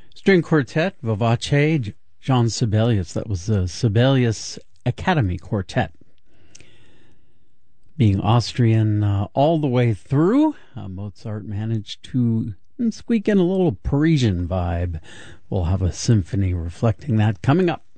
String Quartet, Vivace, Jean Sibelius. That was the Sibelius Academy Quartet. Being Austrian all the way through, Mozart managed to squeak in a little Parisian vibe. We'll have a symphony reflecting that coming up.